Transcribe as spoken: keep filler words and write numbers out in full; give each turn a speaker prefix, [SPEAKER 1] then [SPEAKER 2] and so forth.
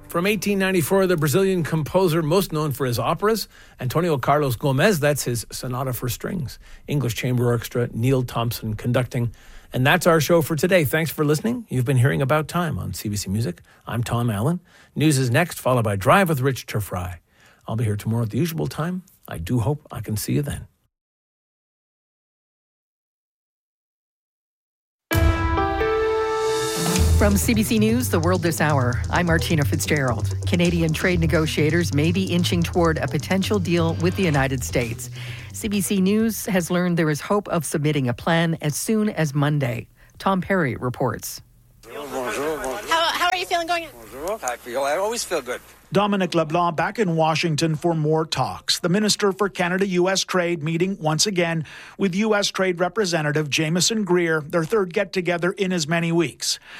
[SPEAKER 1] From eighteen ninety-four, the Brazilian composer most known for his operas, Antonio Carlos Gomes, that's his Sonata for Strings. English Chamber Orchestra, Neil Thompson conducting. And that's our show for today. Thanks for listening. You've been hearing About Time on C B C Music. I'm Tom Allen. News is next, followed by Drive with Rich Turfry. I'll be here tomorrow at the usual time. I do hope I can see you then.
[SPEAKER 2] From C B C News, The World This Hour, I'm Martina Fitzgerald. Canadian trade negotiators may be inching toward a potential deal with the United States. C B C News has learned there is hope of submitting a plan as soon as Monday. Tom Perry reports.
[SPEAKER 3] Bonjour, bonjour. How, how are you feeling going in?
[SPEAKER 4] Bonjour. I feel, I always feel good.
[SPEAKER 5] Dominic LeBlanc back in Washington for more talks. The Minister for Canada-U S Trade meeting once again with U S Trade Representative Jameson Greer, their third get-together in as many weeks.